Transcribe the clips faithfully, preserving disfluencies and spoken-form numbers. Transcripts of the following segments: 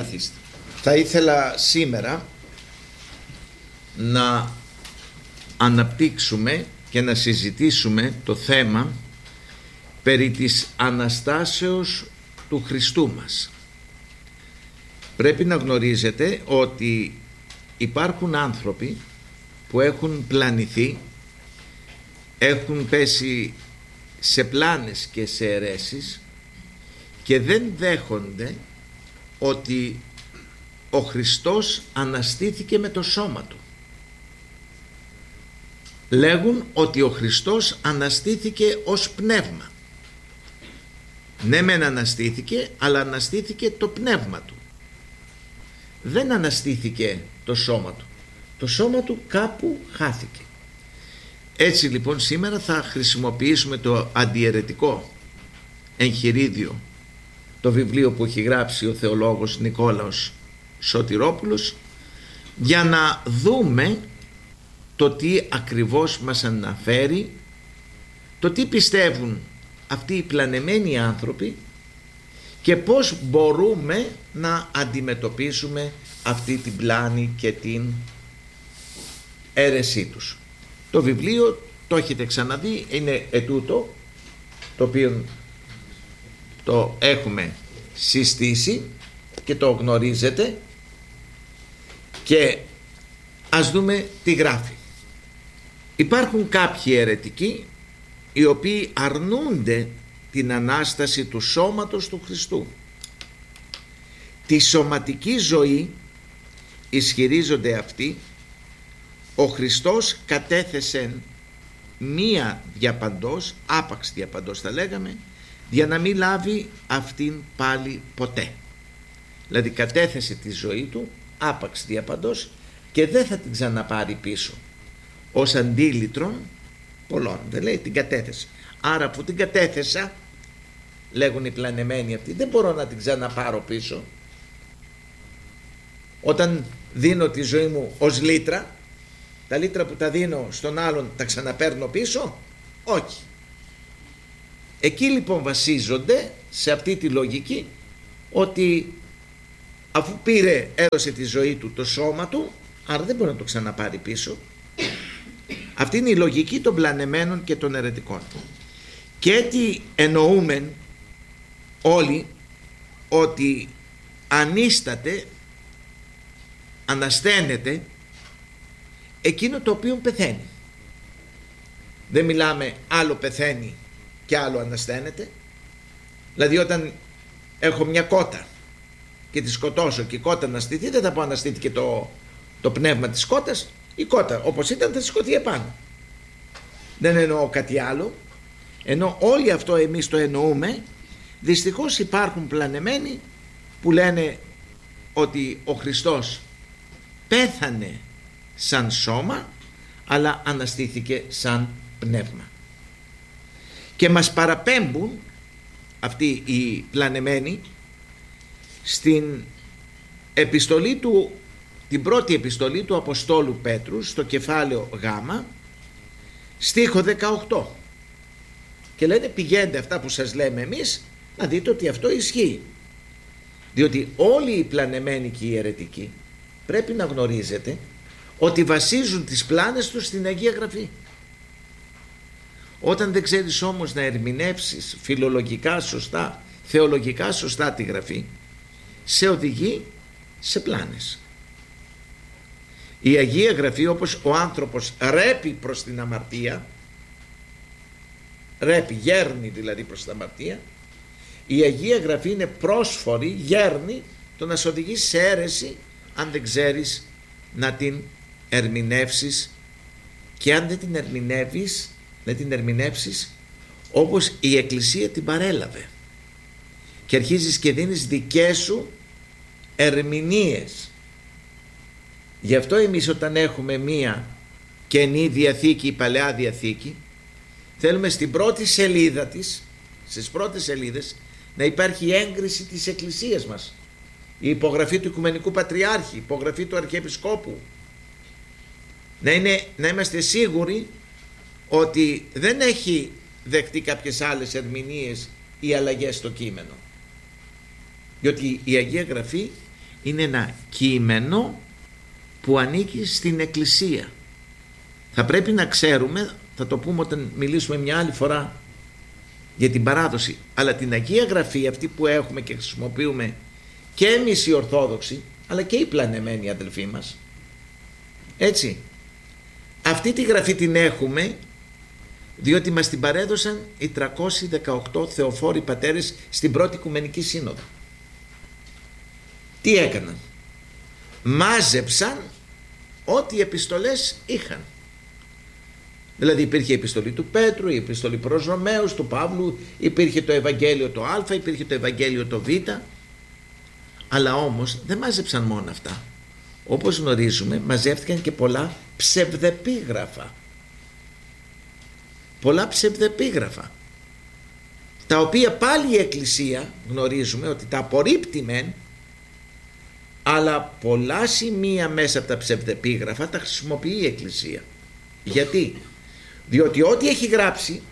Καθίστε. Θα ήθελα σήμερα να αναπτύξουμε και να συζητήσουμε το θέμα περί της Αναστάσεως του Χριστού μας. Πρέπει να γνωρίζετε ότι υπάρχουν άνθρωποι που έχουν πλανηθεί, έχουν πέσει σε πλάνες και σε αιρέσεις και δεν δέχονται ότι ο Χριστός αναστήθηκε με το σώμα του. Λέγουν ότι ο Χριστός αναστήθηκε ως πνεύμα. Ναι μεν αναστήθηκε, αλλά αναστήθηκε το πνεύμα του. Δεν αναστήθηκε το σώμα του. Το σώμα του κάπου χάθηκε. Έτσι λοιπόν σήμερα θα χρησιμοποιήσουμε το αντιαιρετικό εγχειρίδιο, το βιβλίο που έχει γράψει ο θεολόγος Νικόλαος Σωτηρόπουλος, για να δούμε το τι ακριβώς μας αναφέρει, το τι πιστεύουν αυτοί οι πλανεμένοι άνθρωποι και πώς μπορούμε να αντιμετωπίσουμε αυτή την πλάνη και την αίρεσή τους. Το βιβλίο το έχετε ξαναδεί, είναι ετούτο, το οποίο το έχουμε συστήσει και το γνωρίζετε, και ας δούμε τι γράφει. Υπάρχουν κάποιοι αιρετικοί οι οποίοι αρνούνται την Ανάσταση του σώματος του Χριστού. Τη σωματική ζωή, ισχυρίζονται αυτοί, ο Χριστός κατέθεσε μία διαπαντός, άπαξ διαπαντός θα λέγαμε, για να μην λάβει αυτήν πάλι ποτέ. Δηλαδή κατέθεσε τη ζωή του άπαξ διαπαντός και δεν θα την ξαναπάρει πίσω, ως αντίλητρον πολλών. Δεν λέει την κατέθεσε. Άρα που την κατέθεσα, λέγουν οι πλανεμένοι αυτοί, δεν μπορώ να την ξαναπάρω πίσω. Όταν δίνω τη ζωή μου ως λίτρα, τα λίτρα που τα δίνω στον άλλον τα ξαναπαίρνω πίσω? Όχι. Εκεί λοιπόν βασίζονται σε αυτή τη λογική, ότι αφού πήρε, έδωσε τη ζωή του, το σώμα του, άρα δεν μπορεί να το ξαναπάρει πίσω. Αυτή είναι η λογική των πλανεμένων και των αιρετικών. Και έτσι εννοούμε όλοι ότι ανίσταται, ανασταίνεται εκείνο το οποίο πεθαίνει. Δεν μιλάμε άλλο πεθαίνει και άλλο ανασταίνεται. Δηλαδή όταν έχω μια κότα και τη σκοτώσω και η κότα αναστηθεί, δεν θα πω αναστήθηκε το, το πνεύμα της κότας. Η κότα όπως ήταν θα σηκωθεί επάνω. Δεν εννοώ κάτι άλλο. Ενώ όλοι αυτό εμείς το εννοούμε. Δυστυχώς υπάρχουν πλανεμένοι που λένε ότι ο Χριστός πέθανε σαν σώμα αλλά αναστήθηκε σαν πνεύμα, και μας παραπέμπουν αυτοί οι πλανεμένοι στην επιστολή του, την πρώτη επιστολή του Αποστόλου Πέτρου, στο κεφάλαιο Γ, στίχο δεκαοκτώ, και λένε πηγαίνετε αυτά που σας λέμε εμείς να δείτε ότι αυτό ισχύει. Διότι όλοι οι πλανεμένοι και οι αιρετικοί πρέπει να γνωρίζετε ότι βασίζουν τις πλάνες τους στην Αγία Γραφή. Όταν δεν ξέρεις όμως να ερμηνεύσεις φιλολογικά σωστά, θεολογικά σωστά τη Γραφή, σε οδηγεί σε πλάνες. Η Αγία Γραφή, όπως ο άνθρωπος ρέπει προς την αμαρτία, ρέπει, γέρνει δηλαδή προς την αμαρτία, η Αγία Γραφή είναι πρόσφορη, γέρνει το να σε οδηγεί σε αίρεση αν δεν ξέρεις να την ερμηνεύσεις, και αν δεν την ερμηνεύεις, να την ερμηνεύσεις όπως η Εκκλησία την παρέλαβε, και αρχίζεις και δίνεις δικές σου ερμηνείες. Γι' αυτό εμείς όταν έχουμε μία Καινή Διαθήκη ή Παλαιά Διαθήκη, θέλουμε στην πρώτη σελίδα της, στις πρώτες σελίδες, να υπάρχει η έγκριση της Εκκλησίας μας, η υπογραφή του Οικουμενικού Πατριάρχη, η υπογραφή του Αρχιεπισκόπου, να, είναι, να είμαστε σίγουροι ότι δεν έχει δεχτεί κάποιες άλλες ερμηνείες ή αλλαγές στο κείμενο. Διότι η Αγία Γραφή είναι ένα κείμενο που ανήκει στην Εκκλησία. Θα πρέπει να ξέρουμε, θα το πούμε όταν μιλήσουμε μια άλλη φορά για την παράδοση, αλλά την Αγία Γραφή αυτή που έχουμε και χρησιμοποιούμε και εμείς οι Ορθόδοξοι, αλλά και οι πλανεμένοι αδελφοί μας, έτσι, αυτή τη γραφή την έχουμε διότι μας την παρέδωσαν οι τριακόσιοι δεκαοκτώ θεοφόροι πατέρες στην πρώτη Οικουμενική Σύνοδο. Τι έκαναν? Μάζεψαν ό,τι επιστολές είχαν. Δηλαδή υπήρχε η επιστολή του Πέτρου, η επιστολή προς Ρωμαίους, του Παύλου, υπήρχε το Ευαγγέλιο το Α, υπήρχε το Ευαγγέλιο το Β, αλλά όμως δεν μάζεψαν μόνο αυτά. Όπως γνωρίζουμε, μαζεύτηκαν και πολλά ψευδεπίγραφα. Πολλά ψευδεπίγραφα, τα οποία πάλι η Εκκλησία γνωρίζουμε ότι τα απορρίπτει μεν, αλλά πολλά σημεία μέσα από τα ψευδεπίγραφα τα χρησιμοποιεί η Εκκλησία. Γιατί? Διότι ό,τι έχει γράψει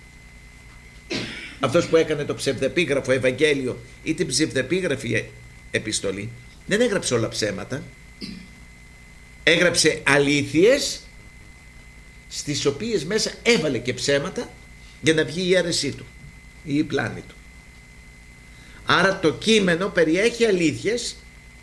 αυτός που έκανε το ψευδεπίγραφο Ευαγγέλιο ή την ψευδεπίγραφη επιστολή, δεν έγραψε όλα ψέματα, έγραψε αλήθειες στις οποίες μέσα έβαλε και ψέματα για να βγει η αίρεσή του ή η πλάνη του. Άρα το κείμενο περιέχει αλήθειες,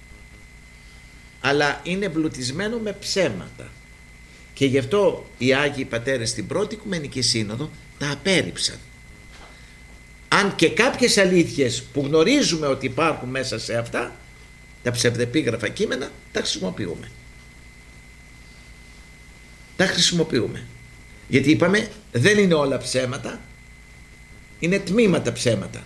αλλά είναι εμπλουτισμένο με ψέματα, και γι' αυτό οι Άγιοι Πατέρες στην πρώτη Οικουμενική Σύνοδο τα απέρριψαν. Αν και κάποιες αλήθειες που γνωρίζουμε ότι υπάρχουν μέσα σε αυτά τα ψευδεπίγραφα κείμενα, τα χρησιμοποιούμε. Τα χρησιμοποιούμε. Γιατί είπαμε δεν είναι όλα ψέματα, είναι τμήματα ψέματα.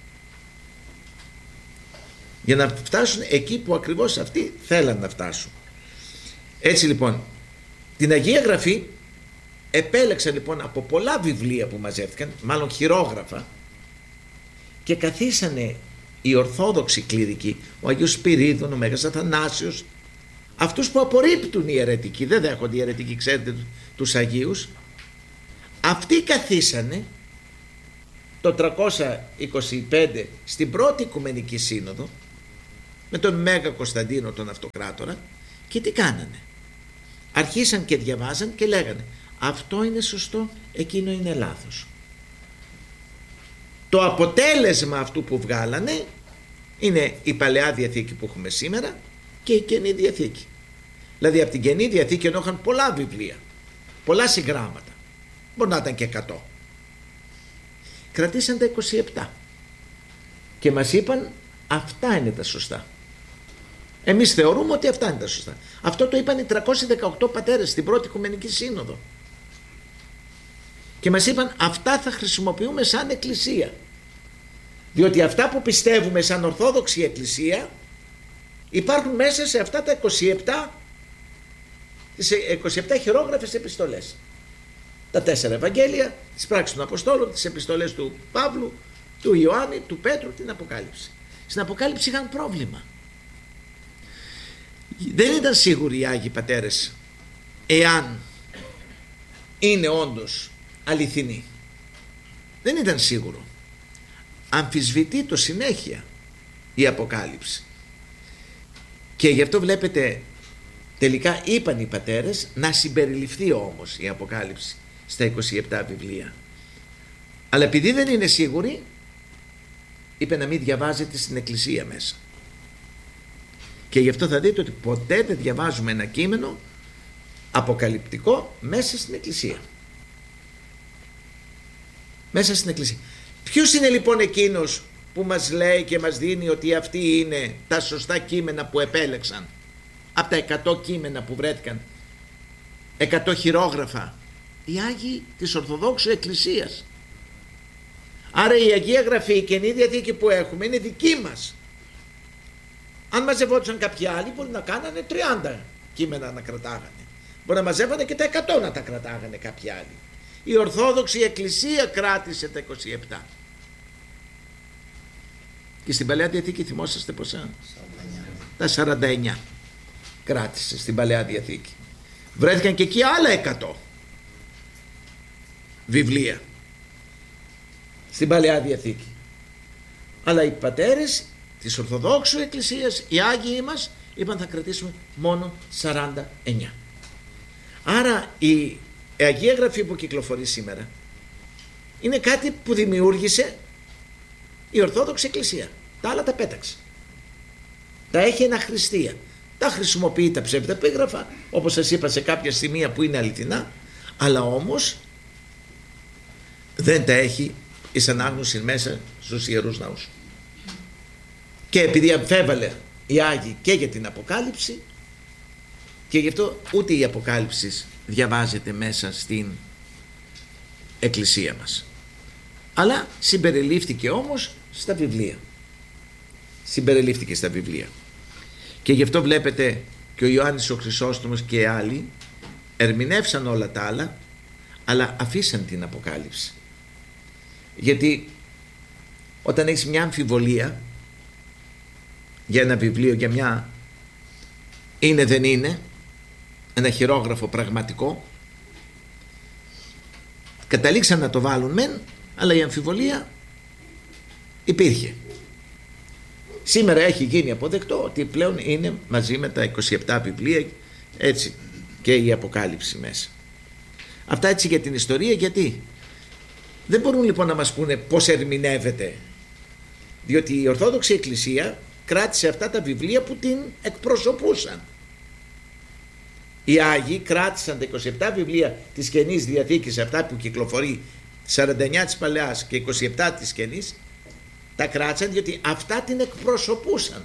Για να φτάσουν εκεί που ακριβώς αυτοί θέλαν να φτάσουν. Έτσι λοιπόν, την Αγία Γραφή επέλεξαν λοιπόν από πολλά βιβλία που μαζεύτηκαν, μάλλον χειρόγραφα, και καθίσανε οι Ορθόδοξοι κληρικοί, ο Αγίος Σπυρίδων, ο Μέγας Αθανάσιος, αυτούς που απορρίπτουν οι αιρετικοί, δεν δέχονται οι αιρετικοί, ξέρετε τους Αγίους, αυτοί καθίσανε το τριακόσια είκοσι πέντε στην πρώτη Οικουμενική Σύνοδο με τον Μέγα Κωνσταντίνο τον Αυτοκράτορα, και τι κάνανε? Αρχίσαν και διαβάζαν και λέγανε αυτό είναι σωστό, εκείνο είναι λάθος. Το αποτέλεσμα αυτού που βγάλανε είναι η Παλαιά Διαθήκη που έχουμε σήμερα και η Καινή Διαθήκη. Δηλαδή από την Καινή Διαθήκη, ενώ είχαν πολλά βιβλία, πολλά συγγράμματα, μπορεί να ήταν και εκατό, κρατήσαν τα είκοσι επτά και μας είπαν αυτά είναι τα σωστά. Εμείς θεωρούμε ότι αυτά είναι τα σωστά. Αυτό το είπαν οι τριακόσιοι δεκαοκτώ πατέρες στην πρώτη Οικουμενική Σύνοδο και μας είπαν αυτά θα χρησιμοποιούμε σαν Εκκλησία, διότι αυτά που πιστεύουμε σαν Ορθόδοξη Εκκλησία υπάρχουν μέσα σε αυτά τα είκοσι επτά, τις είκοσι επτά χειρόγραφες επιστολές, τα τέσσερα Ευαγγέλια, τις πράξεις των Αποστόλων, τις επιστολές του Παύλου, του Ιωάννη, του Πέτρου, την Αποκάλυψη. Στην Αποκάλυψη είχαν πρόβλημα. Δεν ήταν σίγουροι οι Άγιοι Πατέρες εάν είναι όντως αληθινή. Δεν ήταν σίγουρο. Αμφισβητεί το συνέχεια η Αποκάλυψη. Και γι' αυτό βλέπετε τελικά είπαν οι πατέρες να συμπεριληφθεί όμως η Αποκάλυψη στα είκοσι επτά βιβλία. Αλλά επειδή δεν είναι σίγουροι, είπε να μην διαβάζετε στην Εκκλησία μέσα. Και γι' αυτό θα δείτε ότι ποτέ δεν διαβάζουμε ένα κείμενο αποκαλυπτικό μέσα στην Εκκλησία. Μέσα στην Εκκλησία. Ποιος είναι λοιπόν εκείνος που μας λέει και μας δίνει ότι αυτοί είναι τα σωστά κείμενα που επέλεξαν από τα εκατό κείμενα που βρέθηκαν, εκατό χειρόγραφα? Οι Άγιοι της Ορθοδόξου Εκκλησίας. Άρα η Αγία Γραφή, η Καινή Διαθήκη που έχουμε είναι δική μας. Αν μαζευόντουσαν κάποιοι άλλοι μπορεί να κάνανε τριάντα κείμενα να κρατάγανε, μπορεί να μαζεύανε και τα εκατό να τα κρατάγανε κάποιοι άλλοι. Η Ορθόδοξη Εκκλησία κράτησε τα είκοσι επτά. Και στην Παλαιά Διαθήκη θυμόσαστε πόσα? σαράντα εννιά. Τα σαράντα εννιά κράτησε στην Παλαιά Διαθήκη. Βρέθηκαν και εκεί άλλα εκατό βιβλία στην Παλαιά Διαθήκη. Αλλά οι πατέρες της Ορθοδόξου Εκκλησίας, οι Άγιοι μας, είπαν θα κρατήσουμε μόνο σαράντα εννιά. Άρα η Αγία Γραφή που κυκλοφορεί σήμερα είναι κάτι που δημιούργησε η Ορθόδοξη Εκκλησία. Τα άλλα τα πέταξε. Τα έχει αναχρηστία. Τα χρησιμοποιεί τα ψευδεπίγραφα, όπως σας είπα, σε κάποια σημεία που είναι αληθινά, αλλά όμως δεν τα έχει εις ανάγνωση μέσα στους Ιερούς Ναούς. Και επειδή αμφέβαλε οι Άγιοι και για την Αποκάλυψη, και γι' αυτό ούτε η Αποκάλυψη διαβάζεται μέσα στην Εκκλησία μας, αλλά συμπεριλήφθηκε όμως στα βιβλία. Συμπεριλήφθηκε στα βιβλία. Και γι' αυτό βλέπετε και ο Ιωάννης ο Χρυσόστομος και άλλοι ερμηνεύσαν όλα τα άλλα, αλλά αφήσαν την Αποκάλυψη. Γιατί όταν έχεις μια αμφιβολία για ένα βιβλίο, για μια είναι δεν είναι, ένα χειρόγραφο πραγματικό, καταλήξαν να το βάλουν μεν, αλλά η αμφιβολία υπήρχε. Σήμερα έχει γίνει αποδεκτό ότι πλέον είναι μαζί με τα είκοσι επτά βιβλία, έτσι, και η Αποκάλυψη μέσα. Αυτά έτσι για την ιστορία. Γιατί δεν μπορούν λοιπόν να μας πούνε πώς ερμηνεύεται, διότι η Ορθόδοξη Εκκλησία κράτησε αυτά τα βιβλία που την εκπροσωπούσαν. Οι Άγιοι κράτησαν τα είκοσι επτά βιβλία της Καινής Διαθήκης, αυτά που κυκλοφορεί, σαράντα εννιά της Παλαιάς και είκοσι επτά της Καινής, τα κράτησαν διότι αυτά την εκπροσωπούσαν.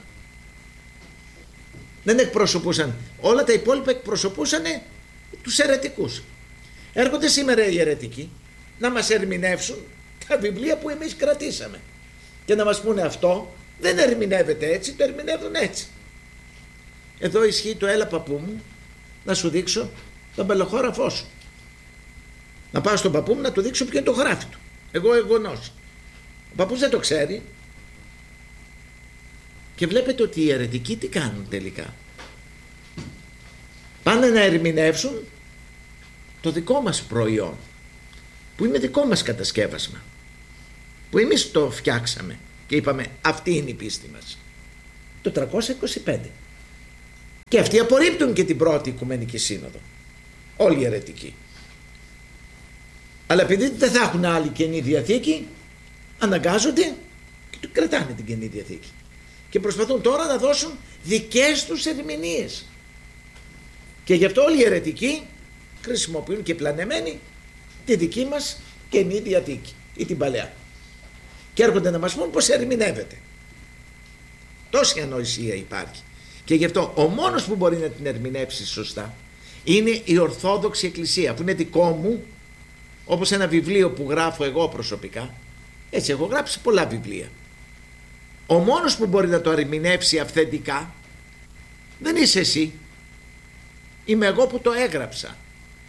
Δεν εκπροσωπούσαν, όλα τα υπόλοιπα εκπροσωπούσαν τους αιρετικούς. Έρχονται σήμερα οι αιρετικοί να μας ερμηνεύσουν τα βιβλία που εμείς κρατήσαμε και να μας πούνε αυτό δεν ερμηνεύεται έτσι, το ερμηνεύουν έτσι. Εδώ ισχύει το έλα παππού μου να σου δείξω τον πελοχώραφό σου. Να πάω στον παππού μου να του δείξω ποιο είναι το γράφι του. Εγώ εγγονός. Ο παππούς δεν το ξέρει. Και βλέπετε ότι οι αιρετικοί τι κάνουν τελικά. Πάνε να ερμηνεύσουν το δικό μας προϊόν, που είναι δικό μας κατασκεύασμα, που εμείς το φτιάξαμε και είπαμε αυτή είναι η πίστη μας, το τριακόσια είκοσι πέντε. Και αυτοί απορρίπτουν και την πρώτη Οικουμενική Σύνοδο, όλοι οι αιρετικοί. Αλλά επειδή δεν θα έχουν άλλη Καινή Διαθήκη, αναγκάζονται και κρατάνε την Καινή Διαθήκη και προσπαθούν τώρα να δώσουν δικές τους ερμηνείες. Και γι' αυτό όλοι οι αιρετικοί χρησιμοποιούν και πλανεμένοι τη δική μας Καινή Διαθήκη ή την Παλαιά και έρχονται να μας πούν πως ερμηνεύεται. Τόση ανοησία υπάρχει. Και γι' αυτό ο μόνος που μπορεί να την ερμηνεύσει σωστά είναι η Ορθόδοξη Εκκλησία, που είναι δικό μου, όπως ένα βιβλίο που γράφω εγώ προσωπικά. Έτσι, έχω γράψει πολλά βιβλία. Ο μόνος που μπορεί να το ερμηνεύσει αυθεντικά δεν είσαι εσύ. Είμαι εγώ που το έγραψα.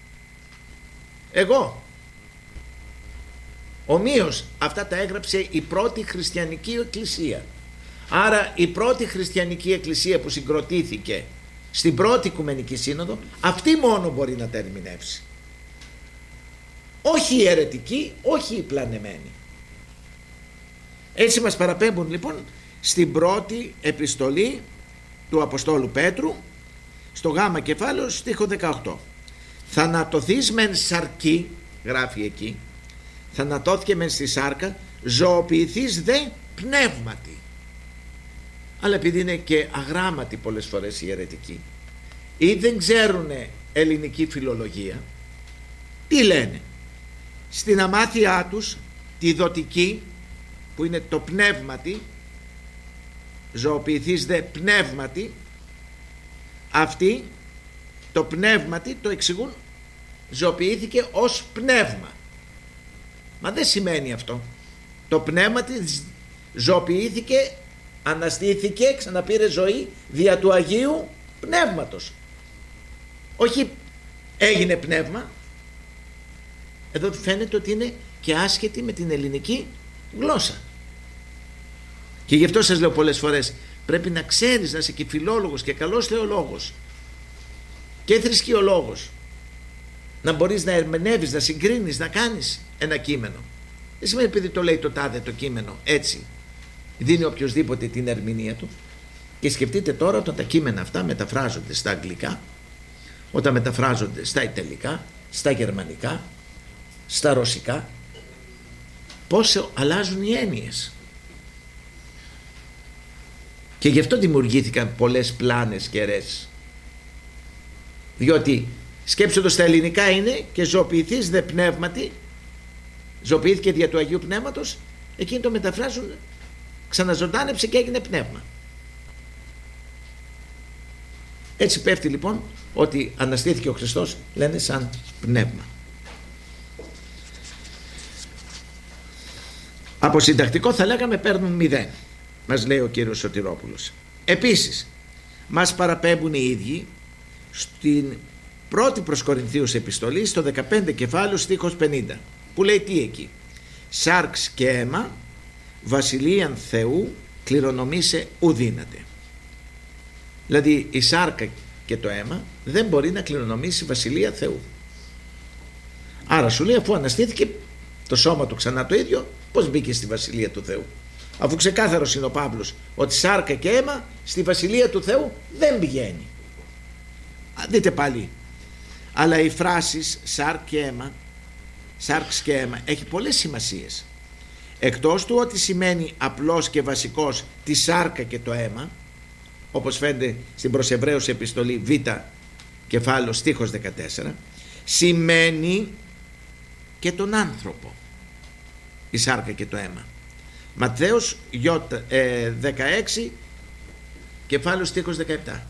Εγώ. Ομοίως αυτά τα έγραψε η πρώτη χριστιανική εκκλησία. Άρα η πρώτη χριστιανική εκκλησία που συγκροτήθηκε στην πρώτη Οικουμενική Σύνοδο, αυτή μόνο μπορεί να τα ερμηνεύσει. Όχι οι αιρετικοί, όχι οι πλανεμένοι. Έτσι μας παραπέμπουν λοιπόν στην πρώτη επιστολή του Αποστόλου Πέτρου, στο γάμα κεφάλαιο στίχο δεκαοκτώ. Θανατωθείς μεν σαρκή, γράφει εκεί, θανατώθηκε μεν στη σάρκα, ζωοποιηθείς δε πνεύματι. Αλλά επειδή είναι και αγράμματοι πολλές φορές οι αιρετικοί ή δεν ξέρουν ελληνική φιλολογία, τι λένε? Στην αμάθειά τους τη δοτική, που είναι το πνεύματι, ζωοποιηθείς δε πνεύματι, αυτοί το πνεύματι το εξηγούν ζωοποιήθηκε ως πνεύμα. Μα δεν σημαίνει αυτό. Το πνεύματι ζωοποιήθηκε, αναστήθηκε, ξαναπήρε ζωή δια του Αγίου Πνεύματος. Όχι έγινε πνεύμα. Εδώ φαίνεται ότι είναι και άσχετη με την ελληνική γλώσσα. Και γι' αυτό σας λέω πολλές φορές, πρέπει να ξέρεις να είσαι και φιλόλογος και καλός θεολόγος και θρησκειολόγος, να μπορείς να ερμηνεύεις, να συγκρίνεις, να κάνεις ένα κείμενο. Δεν σημαίνει επειδή το λέει το τάδε το κείμενο έτσι δίνει οποιοσδήποτε την ερμηνεία του. Και σκεφτείτε τώρα όταν τα κείμενα αυτά μεταφράζονται στα αγγλικά, όταν μεταφράζονται στα ιταλικά, στα γερμανικά, στα ρωσικά, πόσο αλλάζουν οι έννοιες. Και γι' αυτό δημιουργήθηκαν πολλές πλάνες και αιρέσεις. Διότι σκέψου το στα ελληνικά είναι και ζωοποιηθείς δε πνεύματι, ζωοποιήθηκε δια του Αγίου Πνεύματος, εκείνοι το μεταφράζουν, ξαναζωντάνεψε και έγινε πνεύμα. Έτσι πέφτει λοιπόν ότι αναστήθηκε ο Χριστός, λένε σαν πνεύμα. Από συντακτικό θα λέγαμε παίρνουν μηδέν, μας λέει ο κύριος Σωτηρόπουλος. Επίσης μας παραπέμπουν οι ίδιοι στην πρώτη προς Κορινθίους επιστολή, στο δεκαπέντε κεφάλαιο στίχος πενήντα, που λέει τι εκεί? Σάρξ και αίμα βασιλείαν Θεού κληρονομήσε ουδύναται. Δηλαδή η σάρκα και το αίμα δεν μπορεί να κληρονομήσει βασιλεία Θεού. Άρα σου λέει, αφού αναστήθηκε το σώμα του ξανά το ίδιο, πώς μπήκε στη βασιλεία του Θεού? Αφού ξεκάθαρος είναι ο Παύλος ότι σάρκα και αίμα στη βασιλεία του Θεού δεν πηγαίνει. Δείτε πάλι. Αλλά οι φράσεις σάρκ και αίμα, σάρξ και αίμα έχει πολλές σημασίες. Εκτός του ότι σημαίνει απλός και βασικός τη σάρκα και το αίμα, όπως φαίνεται στην προς Εβραίους επιστολή Β κεφάλαιο στίχος δεκατέσσερα, σημαίνει και τον άνθρωπο η σάρκα και το αίμα. Ματθαίος ε, δεκαέξι κεφάλαιο στίχος δεκαεπτά.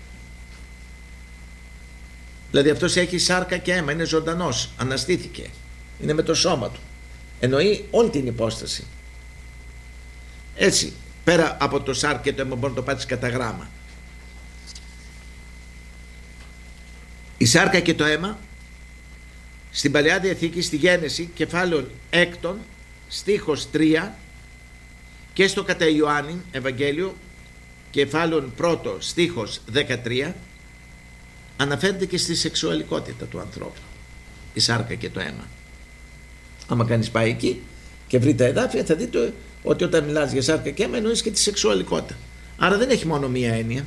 Δηλαδή αυτός έχει σάρκα και αίμα, είναι ζωντανός, αναστήθηκε, είναι με το σώμα του, εννοεί όλη την υπόσταση. Έτσι, πέρα από το σάρκα και το αίμα μπορεί να το πάρεις κατά γράμμα. Η σάρκα και το αίμα στην Παλαιά Διαθήκη, στη Γένεση κεφάλαιο έκτον στίχος τρία, και στο κατά Ιωάννη Ευαγγέλιο κεφάλαιο πρώτο στίχος δεκατρία αναφέρεται και στη σεξουαλικότητα του ανθρώπου η σάρκα και το αίμα. Άμα κανείς πάει εκεί και βρει τα εδάφια θα δείτε ότι όταν μιλάς για σάρκα και αίμα εννοείς και τη σεξουαλικότητα. Άρα δεν έχει μόνο μία έννοια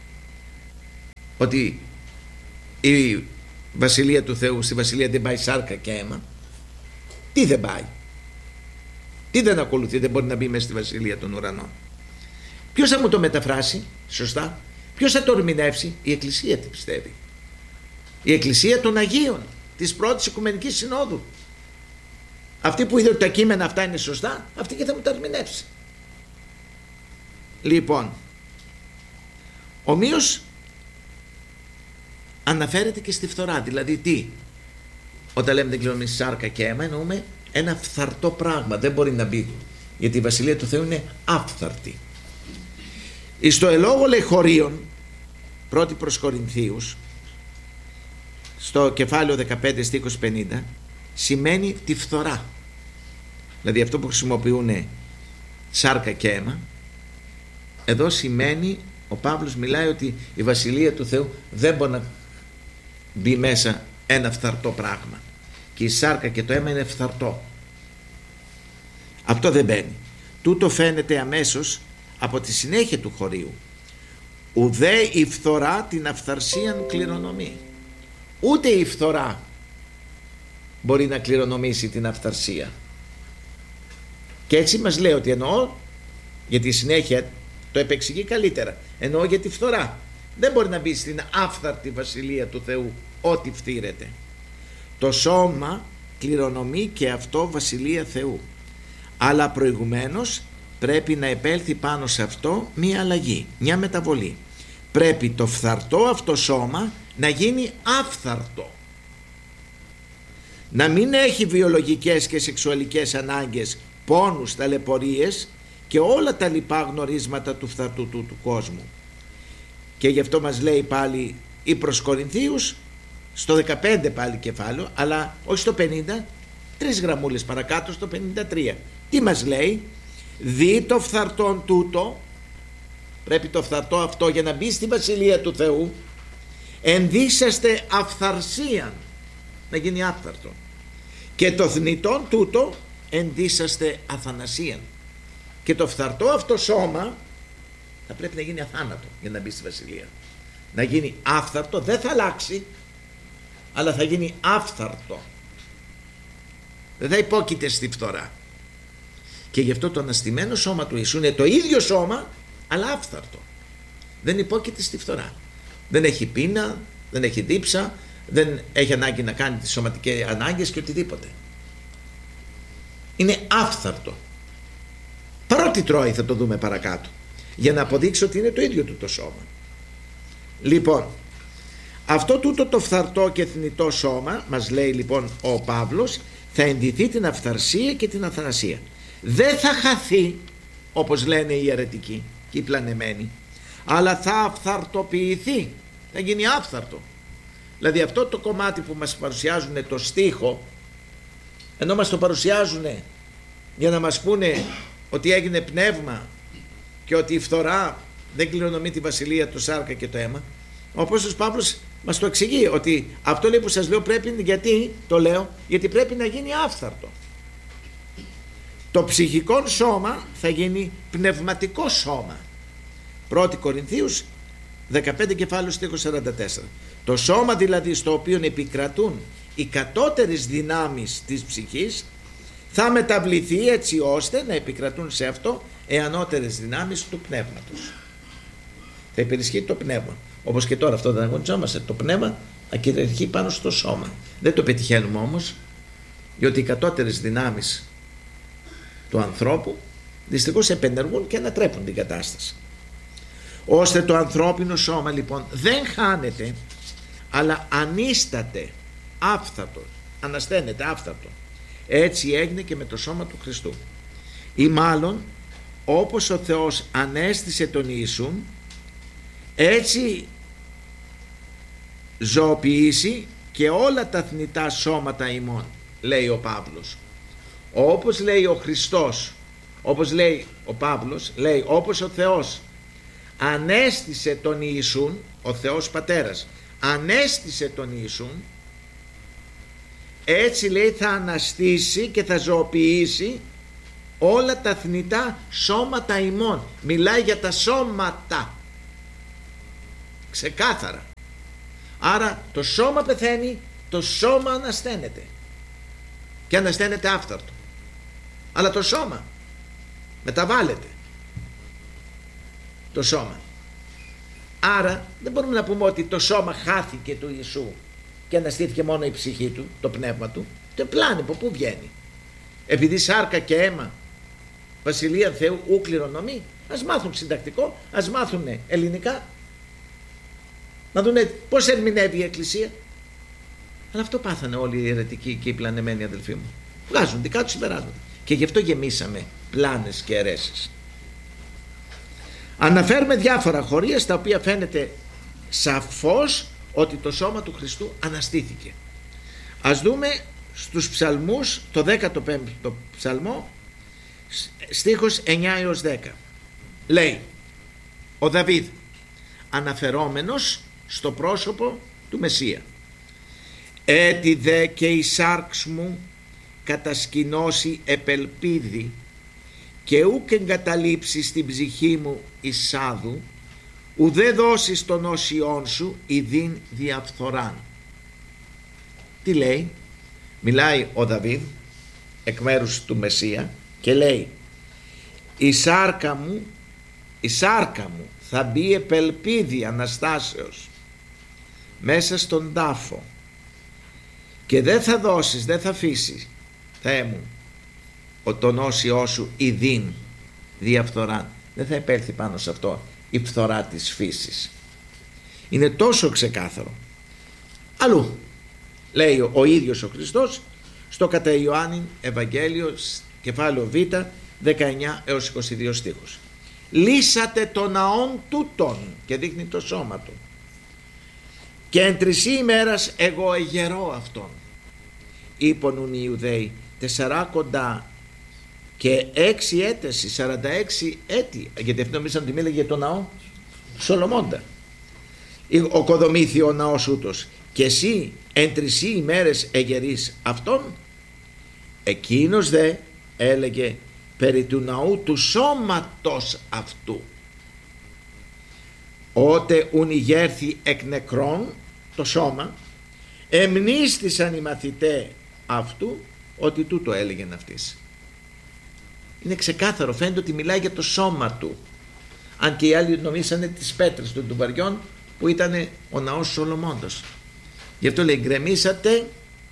ότι η βασιλεία του Θεού, στη βασιλεία δεν πάει σάρκα και αίμα. Τι δεν πάει? Τι δεν ακολουθεί, δεν μπορεί να μπει μέσα στη βασιλεία των ουρανών? Ποιος θα μου το μεταφράσει σωστά? Ποιος θα το ερμηνεύσει? Η Εκκλησία τι πιστεύει? Η Εκκλησία των Αγίων της πρώτης Οικουμενικής Συνόδου. Αυτή που είδε ότι τα κείμενα αυτά είναι σωστά, αυτή και θα μου τα ερμηνεύσει. Λοιπόν, ομοίως αναφέρεται και στη φθορά. Δηλαδή τι? Όταν λέμε δεν κληρονομήσει σάρκα και αίμα, εννοούμε ένα φθαρτό πράγμα, δεν μπορεί να μπει, γιατί η βασιλεία του Θεού είναι άφθαρτη. Στο ελόγο λέει χωρίων, πρώτη προς Κορινθίους, στο κεφάλαιο δεκαπέντε στίχος πενήντα, σημαίνει τη φθορά. Δηλαδή αυτό που χρησιμοποιούν σάρκα και αίμα, εδώ σημαίνει, ο Παύλος μιλάει ότι η βασιλεία του Θεού δεν μπορεί να μπει μέσα ένα φθαρτό πράγμα, και η σάρκα και το αίμα είναι φθαρτό. Αυτό δεν μπαίνει. Τούτο φαίνεται αμέσως από τη συνέχεια του χωρίου. Ουδέ η φθορά την αυθαρσίαν κληρονομεί. Ούτε η φθορά μπορεί να κληρονομήσει την αυθαρσία. Και έτσι μας λέει ότι εννοώ, γιατί η συνέχεια το επεξηγεί καλύτερα, εννοώ για τη φθορά. Δεν μπορεί να μπει στην άφθαρτη βασιλεία του Θεού ό,τι φθήρεται. Το σώμα κληρονομεί και αυτό βασιλεία Θεού, αλλά προηγουμένως πρέπει να επέλθει πάνω σε αυτό μία αλλαγή, μία μεταβολή. Πρέπει το φθαρτό αυτό σώμα να γίνει άφθαρτο, να μην έχει βιολογικές και σεξουαλικές ανάγκες, πόνους, ταλαιπωρίες και όλα τα λοιπά γνωρίσματα του φθαρτού του, του κόσμου. Και γι' αυτό μας λέει πάλι η προς Κορινθίους στο δεκαπέντε πάλι κεφάλαιο, αλλά όχι στο πενήντα, τρεις γραμμούλες παρακάτω στο πενήντα τρία. Τι μας λέει? Δι το φθαρτόν τούτο, πρέπει το φθαρτό αυτό για να μπει στη βασιλεία του Θεού, ενδύσαστε αυθαρσίαν, να γίνει άφθαρτο, και το θνητόν τούτο ενδύσαστε αθανασίαν, Και το φθαρτό αυτό σώμα θα πρέπει να γίνει αθάνατο για να μπει στη Βασιλεία. Να γίνει άφθαρτο, δεν θα αλλάξει, αλλά θα γίνει άφθαρτο. Δεν θα υπόκειται στη φθορά. Και γι' αυτό το αναστημένο σώμα του Ιησού είναι το ίδιο σώμα, αλλά άφθαρτο. Δεν υπόκειται στη φθορά. Δεν έχει πείνα, δεν έχει δίψα, δεν έχει ανάγκη να κάνει τις σωματικές ανάγκες και οτιδήποτε. Είναι άφθαρτο. Παρότι τρώει, θα το δούμε παρακάτω, για να αποδείξει ότι είναι το ίδιο του το σώμα. Λοιπόν, αυτό τούτο το φθαρτό και θνητό σώμα, μας λέει λοιπόν ο Παύλος, θα ενδυθεί την αυθαρσία και την αθανασία. Δεν θα χαθεί, όπως λένε οι αιρετικοί και οι πλανεμένοι, αλλά θα αυθαρτοποιηθεί, θα γίνει άφθαρτο. Δηλαδή αυτό το κομμάτι που μας παρουσιάζουν το στίχο, ενώ μας το παρουσιάζουν για να μας πούνε ότι έγινε πνεύμα και ότι η φθορά δεν κληρονομεί τη βασιλεία, το σάρκα και το αίμα, ο Απόστολος Παύλος μας το εξηγεί ότι αυτό λέει που σας λέω πρέπει, γιατί το λέω, γιατί πρέπει να γίνει άφθαρτο. Το ψυχικό σώμα θα γίνει πνευματικό σώμα. πρώτη Κορινθίους δεκαπέντε κεφάλαιο στίχος σαράντα τέσσερα. Το σώμα δηλαδή στο οποίο επικρατούν οι κατώτερες δυνάμεις της ψυχής θα μεταβληθεί έτσι ώστε να επικρατούν σε αυτό οι ανώτερες δυνάμεις του πνεύματος. Θα υπερισχύει το πνεύμα. Όπως και τώρα αυτό δεν αγωνιζόμαστε. Το πνεύμα θα κυριαρχεί πάνω στο σώμα. Δεν το πετυχαίνουμε όμως, διότι οι κατώτερες δυνάμεις του ανθρώπου δυστυχώς επενεργούν και ανατρέπουν την κατάσταση. Ώστε το ανθρώπινο σώμα λοιπόν δεν χάνεται, αλλά ανίσταται, άφθαρτο, ανασταίνεται άφθαρτο. Έτσι έγινε και με το σώμα του Χριστού. Ή μάλλον όπως ο Θεός ανέστησε τον Ιησούν, έτσι ζωοποιήσει και όλα τα θνητά σώματα ημών, λέει ο Παύλος. Όπως λέει ο Χριστός, όπως λέει ο Παύλος, λέει όπως ο Θεός ανέστησε τον Ιησούν, ο Θεός Πατέρας ανέστησε τον Ιησούν, έτσι λέει θα αναστήσει και θα ζωοποιήσει όλα τα θνητά σώματα ημών. Μιλάει για τα σώματα ξεκάθαρα. Άρα το σώμα πεθαίνει, το σώμα ανασταίνεται και ανασταίνεται άφθαρτο, αλλά το σώμα μεταβάλλεται, το σώμα. Άρα δεν μπορούμε να πούμε ότι το σώμα χάθηκε του Ιησού και αναστήθηκε μόνο η ψυχή του, το πνεύμα του. Το πλάνη από πού βγαίνει? Επειδή σάρκα και αίμα βασιλεία Θεού ου κληρονομεί. Ας μάθουν συντακτικό, ας μάθουν ελληνικά, να δουνε πώς ερμηνεύει η Εκκλησία. Αλλά αυτό πάθανε όλοι οι αιρετικοί και οι πλανεμένοι αδελφοί μου. Βγάζουν δικά τους συμπεράσματα. Και γι' αυτό γεμίσαμε πλάνες και αιρέσεις. Αναφέρουμε διάφορα χωρία στα οποία φαίνεται σαφώς ότι το σώμα του Χριστού αναστήθηκε. Ας δούμε στους ψαλμούς, το δέκατο πέμπτο ψαλμό, στίχος εννιά έως δέκα. Λέει ο Δαβίδ, αναφερόμενος στο πρόσωπο του Μεσσία: «Έτι δε και η σάρξ μου κατασκηνώσει επελπίδη και ούκ εγκαταλείψει στην ψυχή μου εισάδου, ουδέ δώσεις των όσιών σου ειδήν διαφθοράν». Τι λέει? Μιλάει ο Δαβίδ εκ μέρους του Μεσσία και λέει: η σάρκα μου, η σάρκα μου θα μπει επελπίδη Αναστάσεως μέσα στον τάφο και δεν θα δώσεις, δεν θα αφήσεις, Θεέ μου, ο τον όσιό σου ειδήν διαφθοράν. Δεν θα επέλθει πάνω σε αυτό η φθορά της φύσης. Είναι τόσο ξεκάθαρο. Αλλού λέει ο, ο ίδιος ο Χριστός στο κατά Ιωάννη Ευαγγέλιο κεφάλαιο Β δεκαεννιά έως είκοσι δύο στίχους. Λύσατε το ναόν τούτον, και δείχνει το σώμα του, και εν τρισί ημέρας εγώ εγερώ αυτόν. Είπονουν οι Ιουδαίοι τεσσαράκοντα και έξι έτεση, σαράντα έξι έτη, γιατί αυτό νομίζαν ότι μίλαγε για το ναό Σολομώντα. Ο κοδομήθη ο ναός ούτως, και εσύ εν τρισί ημέρες εγερείς αυτόν. Εκείνος δε έλεγε περί του ναού του σώματος αυτού. Ότε ουν ηγέρθη εκ νεκρών, το σώμα, εμνίστησαν οι μαθητέ αυτού ότι τούτο έλεγεν αυτής. Είναι ξεκάθαρο, φαίνεται ότι μιλάει για το σώμα του. Αν και οι άλλοι νομίσανε τις πέτρες των τουβαριών που ήταν ο ναός Σολομώντος. Γι' αυτό λέει γκρεμίσατε,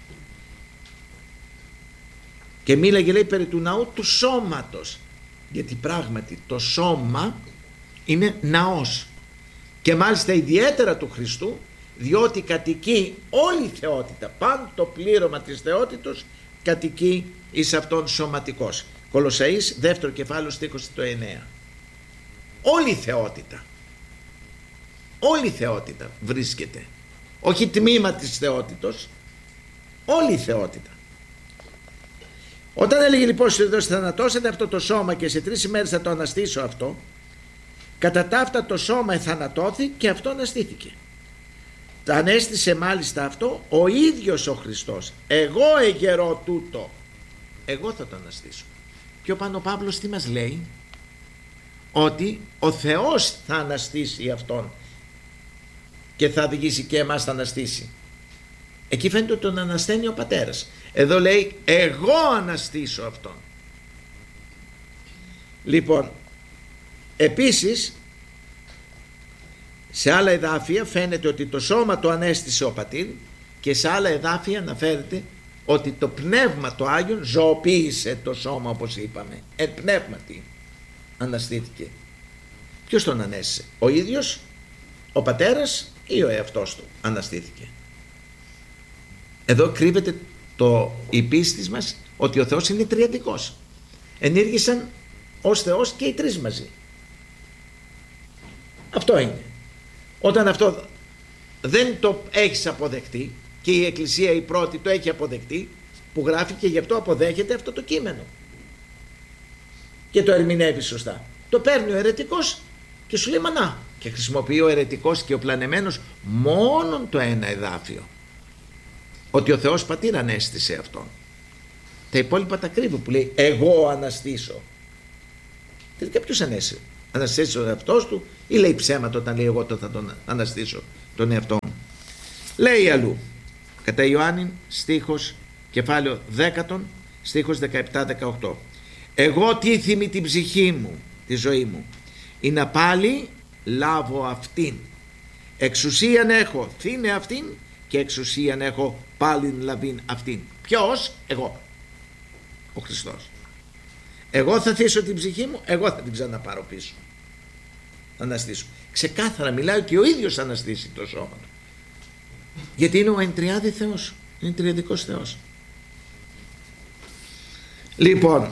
και μίλαγε λέει περί του ναού του σώματος, γιατί πράγματι το σώμα είναι ναός, και μάλιστα ιδιαίτερα του Χριστού, διότι κατοικεί όλη η θεότητα, πάντα το πλήρωμα της θεότητος κατοικεί εις αυτόν σωματικός. Κολοσσαείς δεύτερο κεφάλαιο στίχος το εννέα. Όλη η θεότητα, όλη η θεότητα βρίσκεται, όχι τμήμα της θεότητος, όλη η θεότητα. Όταν έλεγε λοιπόν στους Ιδωθείς θανατώσετε αυτό το σώμα και σε τρεις ημέρες θα το αναστήσω αυτό, κατά ταύτα το σώμα εθανατώθη και αυτό αναστήθηκε. Το ανέστησε μάλιστα αυτό ο ίδιος ο Χριστός. Εγώ εγερώ τούτο, εγώ θα το αναστήσω. Και ο Πάνω Παύλος τι μας λέει? Ότι ο Θεός θα αναστήσει αυτόν και θα οδηγήσει και εμάς θα αναστήσει. Εκεί φαίνεται ότι τον ανασταίνει ο Πατέρας. Εδώ λέει εγώ αναστήσω αυτόν. Λοιπόν, επίσης σε άλλα εδάφια φαίνεται ότι το σώμα το ανέστησε ο Πατήρ, και σε άλλα εδάφια αναφέρεται ότι το Πνεύμα το Άγιον ζωοποίησε το σώμα, όπως είπαμε. Εν πνεύματι αναστήθηκε. Ποιος τον ανέστησε? Ο ίδιος, ο Πατέρας ή ο εαυτός του αναστήθηκε? Εδώ κρύβεται το, η πίστη μας ότι ο Θεός είναι τριαδικός. Ενήργησαν ως Θεός και οι τρεις μαζί. Αυτό είναι. Όταν αυτό δεν το έχεις αποδεχτεί, και η Εκκλησία η πρώτη το έχει αποδεχτεί, που γράφει, και γι' αυτό αποδέχεται αυτό το κείμενο και το ερμηνεύει σωστά, το παίρνει ο αιρετικός και σου λέει μανά, και χρησιμοποιεί ο αιρετικός και ο πλανεμένος μόνον το ένα εδάφιο, ότι ο Θεός Πατήρ ανέστησε αυτόν. Τα υπόλοιπα τα κρύβει που λέει εγώ αναστήσω. Τελικά ποιος ανέστησε? Αναστήσει ο εαυτός του ή λέει ψέματα όταν λέει εγώ το θα τον αναστήσω τον εαυτό μου? Λέει αλλού κατά Ιωάννη στίχος κεφάλαιο δέκα στίχος δεκαεπτά δεκαοκτώ, εγώ τίθιμη την ψυχή μου, τη ζωή μου, ή να πάλι λάβω αυτήν, εξουσίαν έχω θύνε αυτήν και εξουσίαν έχω πάλιν λαβήν αυτήν. Ποιος? Εγώ, ο Χριστός. Εγώ θα θύσω την ψυχή μου, εγώ θα την ξαναπάρω πίσω, αναστήσω. Ξεκάθαρα μιλάει ότι ο ίδιος αναστήσει το σώμα του, γιατί είναι ο εντριάδη Θεός, είναι τριαδικός Θεός. Λοιπόν,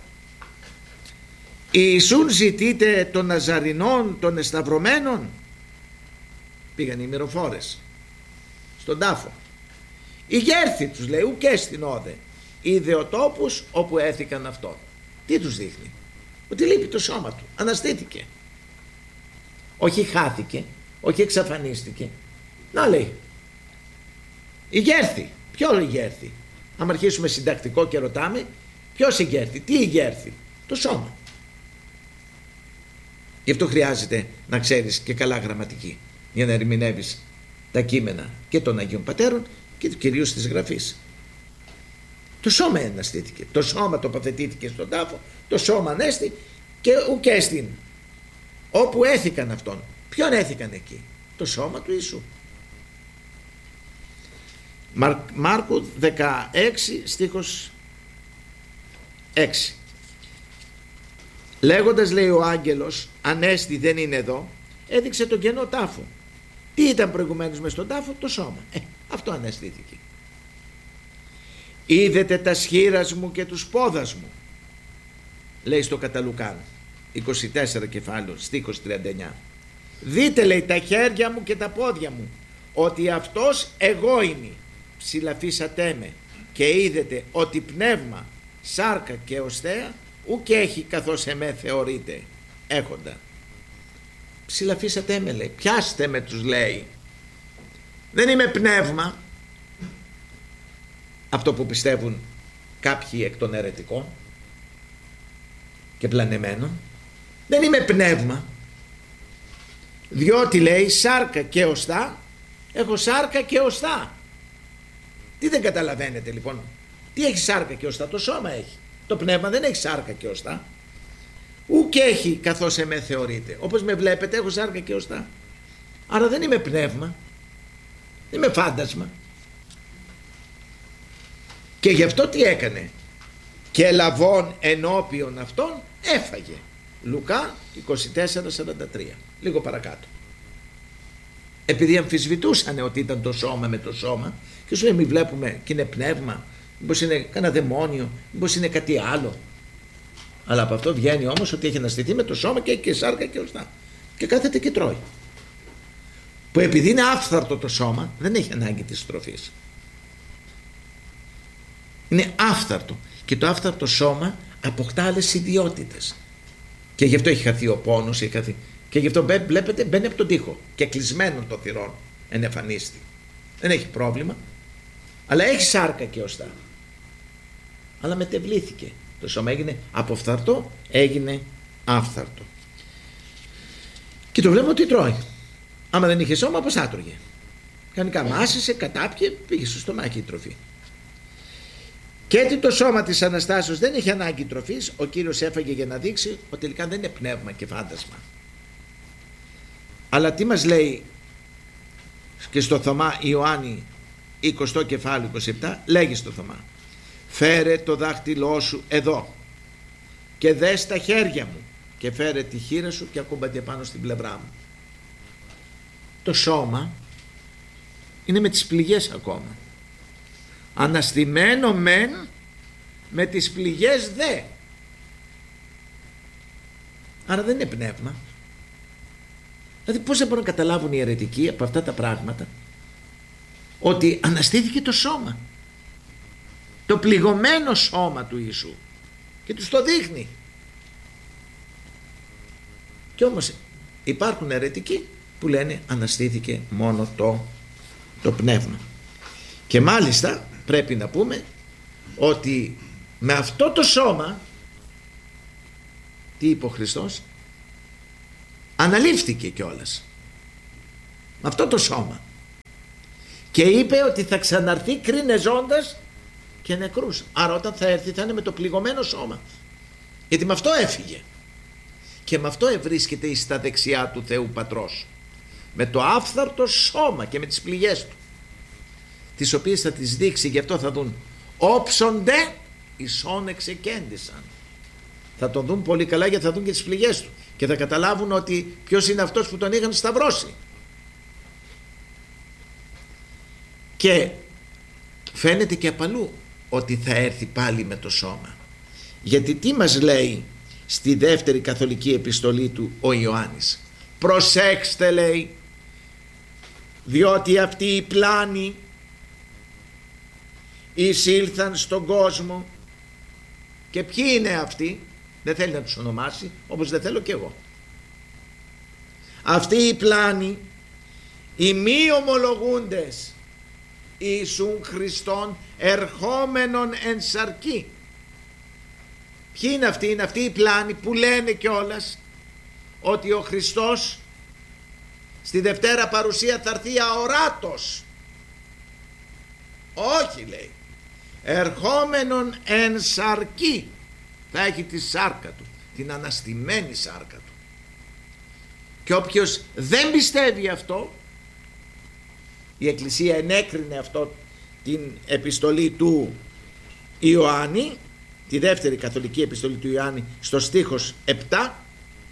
Ιησούν ζητείτε των Ναζαρινών, των εσταυρωμένων? Πήγαν οι μυροφόρες στον τάφο. Η γέρθη τους λέει ουκέ στην όδε, είδε ο τόπους όπου έθηκαν αυτόν. Τι τους δείχνει? Ότι λείπει το σώμα του, αναστήθηκε. Όχι χάθηκε, όχι εξαφανίστηκε. Να λέει ηγέρθη. Ποιο ηγέρθη? Αν αρχίσουμε συντακτικό και ρωτάμε ποιος ηγέρθη, τι ηγέρθη? Το σώμα. Γι' αυτό χρειάζεται να ξέρεις και καλά γραμματική για να ερμηνεύεις τα κείμενα και των Αγίων Πατέρων και κυρίως της Γραφής. Το σώμα αναστήθηκε, το σώμα τοποθετήθηκε στον τάφο, το σώμα ανέστη και ουκέστην όπου έθηκαν αυτόν. Ποιον έθηκαν εκεί? Το σώμα του Ιησού. Μάρκου δεκαέξι στίχος έξι. Λέγοντας λέει ο άγγελος ανέστη, δεν είναι εδώ, έδειξε τον κενό τάφο. Τι ήταν προηγουμένως μες στον τάφο? Το σώμα. Ε, αυτό αναστήθηκε. Είδετε τα σχήρας μου και τους πόδας μου, λέει στο κατά Λουκάν είκοσι τέσσερα κεφάλαιο στίχος τριάντα εννιά. Δείτε λέει τα χέρια μου και τα πόδια μου, ότι αυτός εγώ είμαι. Ψηλαφίσατε με και είδετε ότι πνεύμα, σάρκα και οστέα ουκ έχει καθώς εμέ θεωρείτε έχοντα. Ψηλαφίσατε με λέει, πιάστε με τους λέει. Δεν είμαι πνεύμα, αυτό που πιστεύουν κάποιοι εκ των αιρετικών. και πλανεμένο. Δεν είμαι πνεύμα. Διότι λέει σάρκα και οστά, έχω σάρκα και οστά. Τι δεν καταλαβαίνετε λοιπόν? Τι έχει σάρκα και οστά? Το σώμα έχει. Το πνεύμα δεν έχει σάρκα και οστά. Ουκ έχει καθώς εμέ θεωρείτε. Όπως με βλέπετε έχω σάρκα και οστά. Άρα δεν είμαι πνεύμα. Δεν είμαι φάντασμα. Και γι' αυτό τι έκανε? Και λαβών ενώπιον αυτών έφαγε. Λουκά είκοσι τέσσερα σαράντα τρία. Λίγο παρακάτω. Επειδή αμφισβητούσαν ότι ήταν το σώμα με το σώμα, και σου λέει μη βλέπουμε και είναι πνεύμα, μήπως είναι κανένα δαιμόνιο, μήπως είναι κάτι άλλο. Αλλά από αυτό βγαίνει όμως ότι έχει αναστηθεί με το σώμα και έχει και σάρκα και οστά. Και κάθεται και τρώει. Που επειδή είναι άφθαρτο το σώμα, δεν έχει ανάγκη της τροφής. Είναι άφθαρτο. Και το άφθαρτο σώμα αποκτά άλλες ιδιότητες. Και γι' αυτό έχει χαθεί ο πόνος, έχει χαθεί. Και γι' αυτό βλέπετε μπαίνει από τον τοίχο και κλεισμένον το θυρών ενεφανίστη. Δεν έχει πρόβλημα, αλλά έχει σάρκα και οστά. Αλλά μετεβλήθηκε. Το σώμα έγινε από φθαρτό, έγινε άφθαρτο. Και το βλέπουμε ότι τρώει. Άμα δεν είχε σώμα, πώς θα τρώγε? Κανονικά μάσησε, κατάπιε, πήγε στο στομάχι η τροφή. Και έτσι το σώμα της Αναστάσεως δεν έχει ανάγκη τροφής. Ο Κύριος έφαγε για να δείξει ότι τελικά δεν είναι πνεύμα και φάντασμα. Αλλά τι μας λέει και στο Θωμά Ιωάννη εικοστό κεφάλαιο είκοσι επτά? Λέγει στο Θωμά, φέρε το δάχτυλό σου εδώ και δες τα χέρια μου και φέρε τη χείρα σου και ακούμπατε πάνω στην πλευρά μου. Το σώμα είναι με τις πληγές ακόμα. Αναστημένο μεν, με τις πληγές δε. Άρα δεν είναι πνεύμα. Δηλαδή πώς δεν μπορούν να καταλάβουν οι αιρετικοί από αυτά τα πράγματα ότι αναστήθηκε το σώμα, το πληγωμένο σώμα του Ιησού, και τους το δείχνει. Και όμως υπάρχουν αιρετικοί που λένε αναστήθηκε μόνο το, το πνεύμα. Και μάλιστα πρέπει να πούμε ότι με αυτό το σώμα, τι είπε ο Χριστός? Αναλήφθηκε κιόλας με αυτό το σώμα και είπε ότι θα ξαναρθεί κρίνε ζώντας και νεκρούς. Άρα όταν θα έρθει θα είναι με το πληγωμένο σώμα, γιατί με αυτό έφυγε και με αυτό ευρίσκεται στα δεξιά του Θεού Πατρός, με το άφθαρτο σώμα και με τις πληγές του, τις οποίες θα τις δείξει. Γι' αυτό θα δουν όψονται ισόν εξεκέντησαν. Θα τον δουν πολύ καλά, γιατί θα δουν και τις πληγές του και θα καταλάβουν ότι ποιος είναι αυτός που τον είχαν σταυρώσει. Και φαίνεται και απαλού ότι θα έρθει πάλι με το σώμα. Γιατί τι μας λέει στη δεύτερη καθολική επιστολή του ο Ιωάννης? Προσέξτε, λέει, διότι αυτοί οι πλάνοι εισήλθαν στον κόσμο. Και ποιοι είναι αυτοί? Δεν θέλει να τους ονομάσει, όπως δεν θέλω και εγώ. Αυτοί οι πλάνοι, οι μη ομολογούντες Ιησούν Χριστόν ερχόμενον εν σαρκή. Ποιοι είναι αυτοί? Είναι αυτοί οι πλάνοι που λένε κιόλας ότι ο Χριστός στη Δευτέρα Παρουσία θα έρθει αοράτος. Όχι, λέει, ερχόμενον εν σαρκή. Θα έχει τη σάρκα του, την αναστημένη σάρκα του. Και όποιος δεν πιστεύει αυτό, η Εκκλησία ενέκρινε αυτό την επιστολή του Ιωάννη, τη δεύτερη καθολική επιστολή του Ιωάννη, στο στίχος επτά,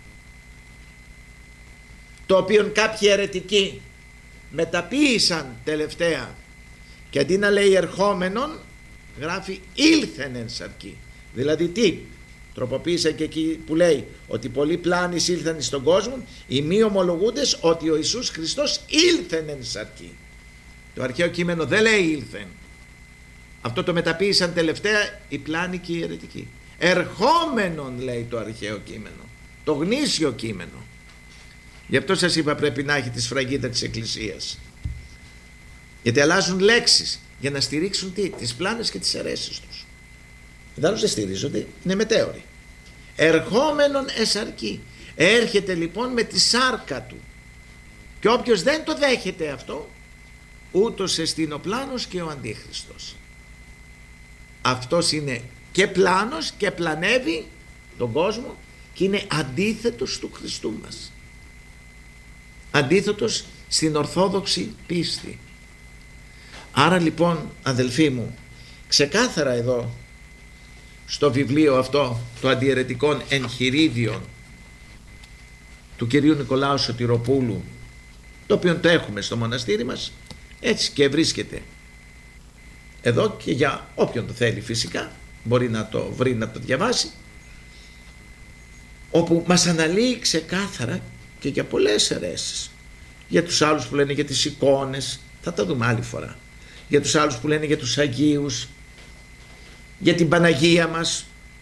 το οποίο κάποιοι αιρετικοί μεταποίησαν τελευταία και αντί να λέει ερχόμενον γράφει ήλθεν εν σαρκή. Δηλαδή τι? Τροποποίησα και εκεί που λέει ότι πολλοί πλάνοι ήλθαν στον κόσμο, οι μη ομολογούντες ότι ο Ιησούς Χριστός ήλθεν εν σαρκή. Το αρχαίο κείμενο δεν λέει ήλθεν. Αυτό το μεταποίησαν τελευταία οι πλάνοι και οι αιρετικοί. Ερχόμενον λέει το αρχαίο κείμενο, το γνήσιο κείμενο. Γι' αυτό σας είπα πρέπει να έχει τη σφραγίδα της Εκκλησίας. Γιατί αλλάζουν λέξεις για να στηρίξουν τι? Τις πλάνες και τις αιρέσεις τους. Ιδάλλως δεν στηρίζονται, είναι μετέωροι. ερχόμενον εσαρκεί. Έρχεται λοιπόν με τη σάρκα του, και όποιος δεν το δέχεται αυτό, ούτως εστίν ο πλάνος και ο αντίχριστος. Αυτός είναι και πλάνος και πλανεύει τον κόσμο και είναι αντίθετος του Χριστού μας, αντίθετος στην ορθόδοξη πίστη. Άρα λοιπόν, αδελφοί μου, ξεκάθαρα εδώ στο βιβλίο αυτό το αντιαιρετικών εγχειρίδιων του κυρίου Νικολάου Σωτηροπούλου, το οποίο το έχουμε στο μοναστήρι μας, έτσι και βρίσκεται εδώ, και για όποιον το θέλει φυσικά μπορεί να το βρει, να το διαβάσει, όπου μας αναλύει ξεκάθαρα και για πολλές αιρέσεις. Για τους άλλους που λένε για τις εικόνες, θα τα δούμε άλλη φορά. Για τους άλλους που λένε για τους Αγίους, για την Παναγία μας,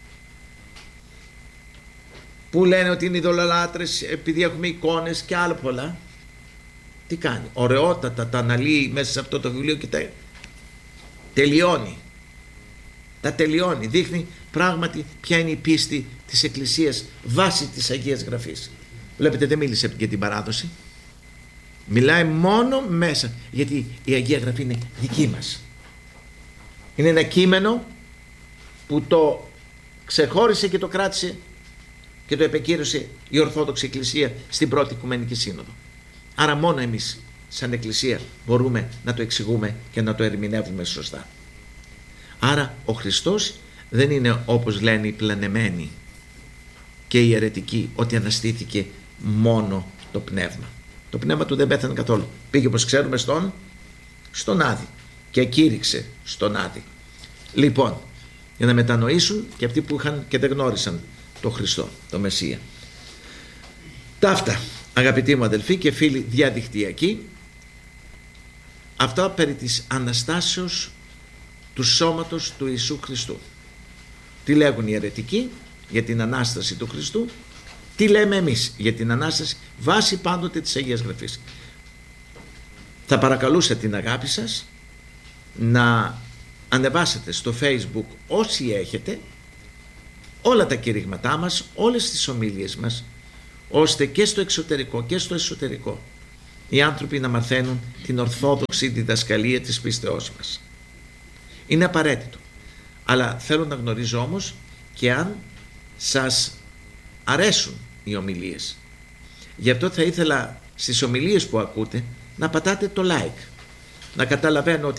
που λένε ότι είναι ειδωλολάτρες επειδή έχουμε εικόνες και άλλα πολλά. Τι κάνει? Ωραιότατα τα αναλύει μέσα σε αυτό το βιβλίο και τα τελειώνει. Τα τελειώνει. Δείχνει πράγματι ποια είναι η πίστη της Εκκλησίας βάσει της Αγίας Γραφής. Βλέπετε, δεν μίλησε για την παράδοση. Μιλάει μόνο μέσα, γιατί η Αγία Γραφή είναι δική μας. Είναι ένα κείμενο που το ξεχώρισε και το κράτησε και το επεκύρωσε η Ορθόδοξη Εκκλησία στην πρώτη Οικουμενική Σύνοδο. Άρα μόνο εμείς σαν Εκκλησία μπορούμε να το εξηγούμε και να το ερμηνεύουμε σωστά. Άρα ο Χριστός δεν είναι, όπως λένε οι πλανεμένοι και οι αιρετικοί, ότι αναστήθηκε μόνο το πνεύμα. Το πνεύμα του δεν πέθανε καθόλου. Πήγε, όπως ξέρουμε, στον, στον Άδη και κήρυξε στον Άδη. Λοιπόν, για να μετανοήσουν και αυτοί που είχαν και δεν γνώρισαν τον Χριστό, τον Μεσσία. Ταύτα, αγαπητοί μου αδελφοί και φίλοι διαδικτυακοί, αυτά περί της Αναστάσεως του σώματος του Ιησού Χριστού. Τι λέγουν οι αιρετικοί για την Ανάσταση του Χριστού, τι λέμε εμείς για την Ανάσταση βάσει πάντοτε της Αγίας Γραφής. Θα παρακαλούσα την αγάπη σας να ανεβάσετε στο Facebook όσοι έχετε όλα τα κηρύγματά μας, όλες τις ομιλίες μας, ώστε και στο εξωτερικό και στο εσωτερικό οι άνθρωποι να μαθαίνουν την ορθόδοξη διδασκαλία της πίστεώς μας. Είναι απαραίτητο, αλλά θέλω να γνωρίζω όμως και αν σας αρέσουν οι ομιλίες. Γι' αυτό θα ήθελα στις ομιλίες που ακούτε να πατάτε το like, να καταλαβαίνω ότι